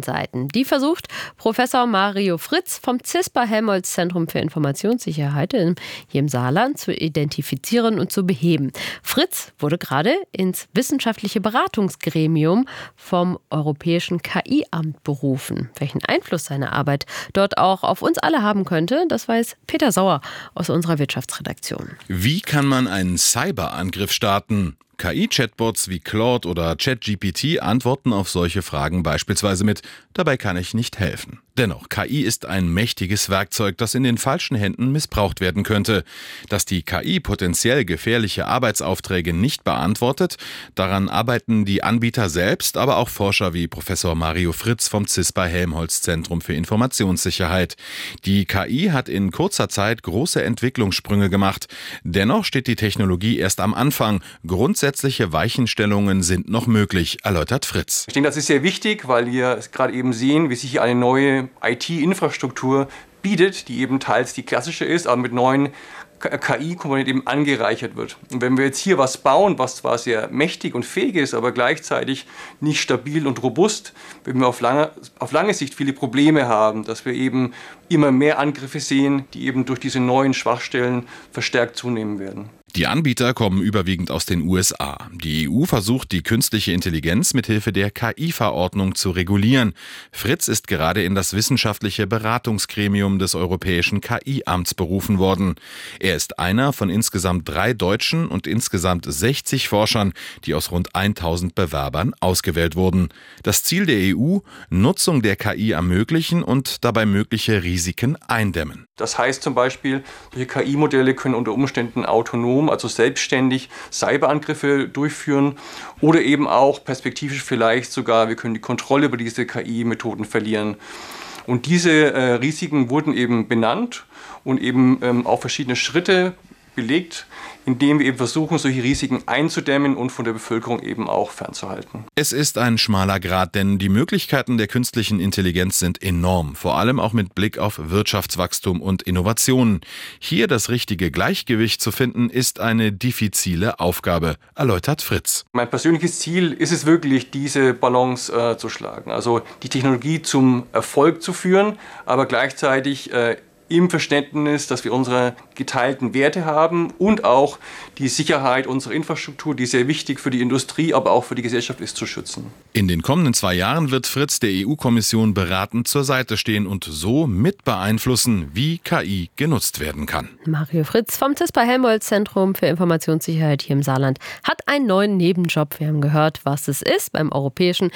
Seiten. Die versucht Professor Mario Fritz vom CISPA-Helmholtz-Zentrum für Informationssicherheit hier im Saarland zu identifizieren und zu beheben. Fritz wurde gerade ins wissenschaftliche Beratungsgremium vom Europäischen KI-Amt berufen. Welchen Einfluss seine Arbeit dort auch auf uns alle haben könnte, das weiß Peter Sauer aus unserer Wirtschaftsredaktion. Wie kann man einen Cyberangriff starten? KI-Chatbots wie Claude oder ChatGPT antworten auf solche Fragen beispielsweise mit „Dabei kann ich nicht helfen". Dennoch, KI ist ein mächtiges Werkzeug, das in den falschen Händen missbraucht werden könnte. Dass die KI potenziell gefährliche Arbeitsaufträge nicht beantwortet, daran arbeiten die Anbieter selbst, aber auch Forscher wie Professor Mario Fritz vom CISPA-Helmholtz-Zentrum für Informationssicherheit. Die KI hat in kurzer Zeit große Entwicklungssprünge gemacht. Dennoch steht die Technologie erst am Anfang. Grundsätzliche Weichenstellungen sind noch möglich, erläutert Fritz. Ich denke, das ist sehr wichtig, weil wir gerade eben sehen, wie sich hier eine neue IT-Infrastruktur bietet, die eben teils die klassische ist, aber mit neuen KI-Komponenten eben angereichert wird. Und wenn wir jetzt hier was bauen, was zwar sehr mächtig und fähig ist, aber gleichzeitig nicht stabil und robust, werden wir auf lange Sicht viele Probleme haben, dass wir eben immer mehr Angriffe sehen, die eben durch diese neuen Schwachstellen verstärkt zunehmen werden. Die Anbieter kommen überwiegend aus den USA. Die EU versucht, die künstliche Intelligenz mithilfe der KI-Verordnung zu regulieren. Fritz ist gerade in das wissenschaftliche Beratungsgremium des Europäischen KI-Amts berufen worden. Er ist einer von insgesamt 3 Deutschen und insgesamt 60 Forschern, die aus rund 1000 Bewerbern ausgewählt wurden. Das Ziel der EU: Nutzung der KI ermöglichen und dabei mögliche Risiken eindämmen. Das heißt zum Beispiel, solche KI-Modelle können unter Umständen autonom, also selbstständig Cyberangriffe durchführen oder eben auch perspektivisch vielleicht sogar, wir können die Kontrolle über diese KI-Methoden verlieren. Und diese Risiken wurden eben benannt und eben auf verschiedene Schritte belegt, indem wir eben versuchen, solche Risiken einzudämmen und von der Bevölkerung eben auch fernzuhalten. Es ist ein schmaler Grat, denn die Möglichkeiten der künstlichen Intelligenz sind enorm, vor allem auch mit Blick auf Wirtschaftswachstum und Innovationen. Hier das richtige Gleichgewicht zu finden, ist eine diffizile Aufgabe, erläutert Fritz. Mein persönliches Ziel ist es wirklich, diese Balance zu schlagen, also die Technologie zum Erfolg zu führen, aber gleichzeitig im Verständnis, dass wir unsere geteilten Werte haben und auch die Sicherheit unserer Infrastruktur, die sehr wichtig für die Industrie, aber auch für die Gesellschaft ist, zu schützen. In den kommenden 2 Jahren wird Fritz der EU-Kommission beratend zur Seite stehen und so mit beeinflussen, wie KI genutzt werden kann. Mario Fritz vom CISPA-Helmholtz-Zentrum für Informationssicherheit hier im Saarland hat einen neuen Nebenjob. Wir haben gehört, was es ist. Beim Europäischen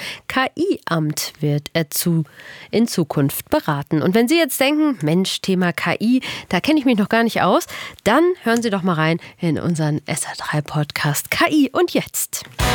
KI-Amt wird er in Zukunft beraten. Und wenn Sie jetzt denken, Mensch, Thema KI, da kenne ich mich noch gar nicht aus, dann hören Sie doch mal rein in unseren SR3-Podcast KI und jetzt.